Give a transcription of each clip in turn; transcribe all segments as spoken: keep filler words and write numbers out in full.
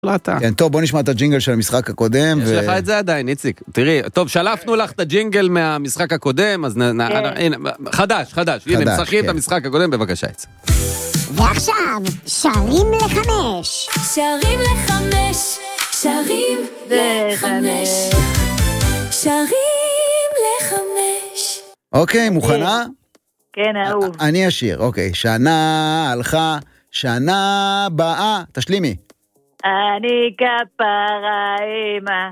לא אתה. כן, טוב, בוא נשמע את הג'ינגל של המשחק הקודם. יש לך את זה עדיין, איציק. תראי, טוב, שלפנו לך את הג'ינגל מהמשחק הקודם, אז הנה, חדש, חדש. הנה, משחקים את המשחק הקודם, בבקשה, איציק. ועכשיו, שרים לחמש. שרים לחמש, שרים לחמש, שרים לחמש. אוקיי, מוכנה? כן, אהוב. אני אשיר, אוקיי. שנה הלכה, שנה באה. תשלימי. אני כפרה אמא.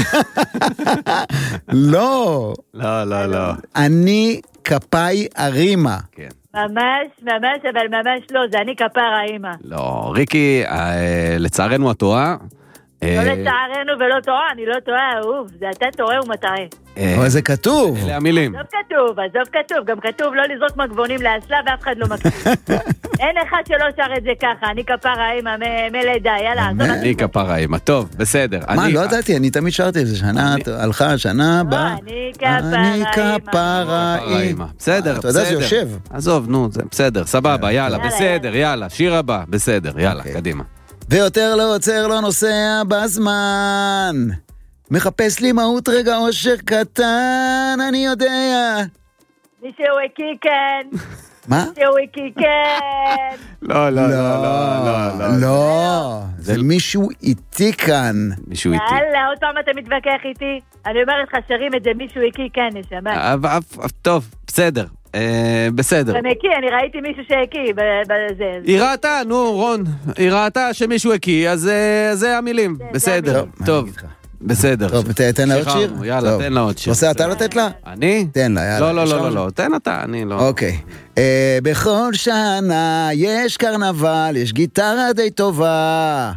לא. לא, לא, לא. אני כפי ארימה. כן. ממש, ממש, אבל ממש לא, זה אני כפרה אמא. לא, ריקי, לצערנו התועה. לא לצערנו ולא טועה, אני לא טועה, אהוב. זה אתה טועה ומטעה. אבל זה כתוב. אלה המילים. עזוב כתוב, עזוב כתוב. גם כתוב לא לזרוק מגבונים לאסלה ואף אחד לא מקשיב. אין אחד שלא שר את זה ככה. אני כפרה אמא מלידה, יאללה. אני כפרה אמא, טוב, בסדר. מה, לא ידעתי, אני תמיד שרתי את זה. שנה הלכה, שנה באה. אני כפרה אמא. בסדר, אתה יודע, זה יושב. עזוב, נו, זה בסדר, סבבה, יאללה, בסדר, יאללה, שיר הבא, בסדר, יאללה, קדימה. ויותר לא עוצר, לא נוסע בזמן. מחפש לי מהות רגע אושר קטן, אני יודע. מישהו הקי כאן. מה? מישהו הקי כאן. לא, לא, לא, לא, לא. לא, זה מישהו איתי כאן. מישהו איתי. יאללה, עוד פעם אתה מתווכח איתי. אני אומרת לך, שרים את זה, מישהו הקי כאן, נשמה. טוב, בסדר. בסדר. אתה מקי, אני ראיתי מישהו שהקי בזה. היא ראתה, נו רון, היא ראתה שמישהו הקי, אז זה המילים, בסדר, טוב, בסדר. טוב, תן לה עוד שיר? יאללה, תן לה עוד שיר. עושה, אתה לתת לה? אני? תן לה, יאללה. לא, לא, לא, לא, תן אתה, אני לא. אוקיי. בכל שנה יש קרנבל, יש גיטרה די טובה.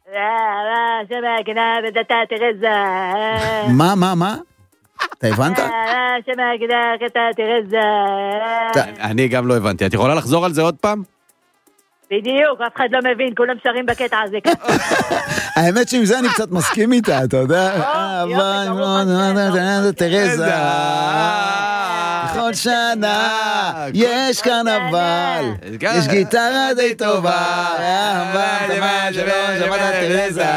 מה, מה, מה? אתה הבנת? אני גם לא הבנתי. את יכולה לחזור על זה עוד פעם? בדיוק, אף אחד לא מבין, כולם שרים בקטע הזה. האמת שעם זה אני קצת מסכים איתה, אתה יודע? תרזה, בכל שנה יש קרנבל, יש גיטרה די טובה, תרזה.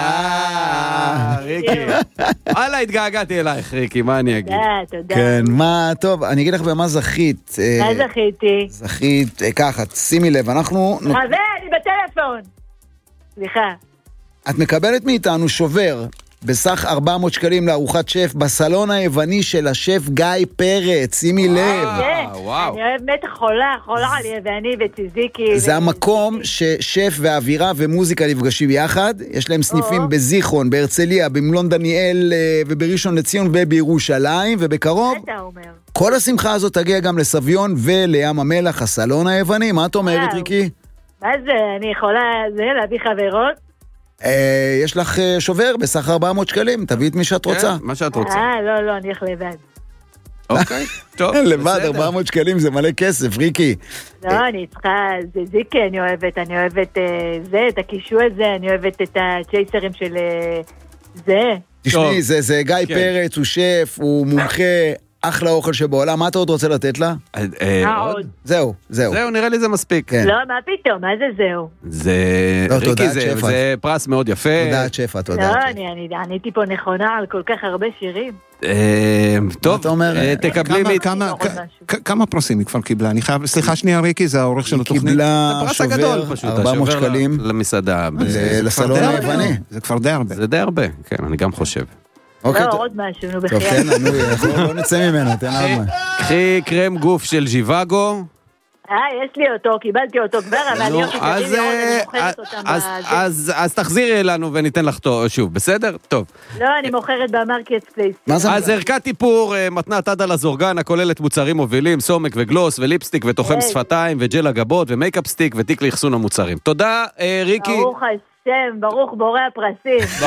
ריקי, וואלה, התגעגעתי אלייך, ריקי, מה אני אגיד? תודה, תודה. כן, מה, טוב, אני אגיד לך במה זכית. מה זכיתי? זכית, ככה, שימי לב, אנחנו... חבר, אני בטלפון. סליחה. את מקבלת מאיתנו שובר בסך ארבע מאות שקלים לארוחת שף בסלון היווני של השף גיא פרץ, שימי לב. וואו. אני אוהב מתח חולה, חולה על יווני וציזיקי. זה המקום ששף ואווירה ומוזיקה נפגשים יחד, יש להם סניפים בזיכרון, בהרצליה, במלון דניאל ובראשון לציון ובירושלים, ובקרוב כל השמחה הזאת תגיע גם לסביון ולים המלח, הסלון היווני. מה את אומרת, ריקי? מה זה, אני יכולה להביא חברות? יש לך שובר בסך ארבע מאות שקלים, תביא את מי שאת רוצה. מה שאת רוצה. אה, לא, לא, אני הולך לבד. אוקיי, טוב. לבד, ארבע מאות שקלים זה מלא כסף, ריקי. לא, אני צריכה, זה זיקי, אני אוהבת, אני אוהבת זה, את הקישוע הזה, אני אוהבת את הצ'ייסרים של זה. תשמעי, זה גיא פרץ, הוא שף, הוא מומחה, אחלה אוכל שבעולם. מה אתה עוד רוצה לתת לה? עוד? זהו, זהו. זהו, נראה לי זה מספיק. לא, מה פתאום, מה זה זהו? זה... ריקי, זה פרס מאוד יפה. תודה, שפה, תודה. לא, אני עניתי פה נכונה על כל כך הרבה שירים. טוב, תקבלי לי... כמה פרסים היא כבר קיבלה? אני חייב... סליחה שנייה, ריקי, זה העורך של התוכנית. היא קיבלה שובר ארבע מאות שקלים. למסעדה. לסלון היווני. זה כבר די הרבה. זה די הרבה, כן, אני גם חושב. לא, עוד משהו, נו טוב, תן לנו, לא נצא ממנו, תן לנו. קחי קרם גוף של ז'יוואגו. אה, יש לי אותו, קיבלתי אותו כבר, אבל אני הולכת להביא מאוד, אני מוכרת אותם. אז תחזירי אלינו וניתן לך שוב, בסדר? טוב. לא, אני מוכרת במרקט פלייס. אז ערכת טיפור, מתנת עדה לזורגן, הכוללת מוצרים מובילים, סומק וגלוס וליפסטיק ותוחם שפתיים וג'ל הגבות ומייקאפ סטיק ותיק לאחסון המוצרים. תודה, ריקי. ברוך השם, ברוך בורא הפרסים.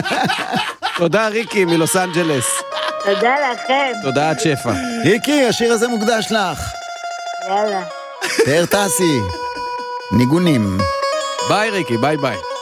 תודה, ריקי מלוס אנג'לס. תודה לכם. תודה, עד שפע. ריקי, השיר הזה מוקדש לך. יאללה. תאר טסי. ניגונים. ביי, ריקי, ביי ביי.